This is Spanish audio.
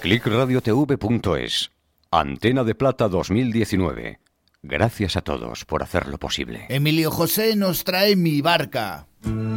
clickradiotv.es. Antena de Plata 2019. Gracias a todos por hacerlo posible. Emilio José nos trae Mi Barca.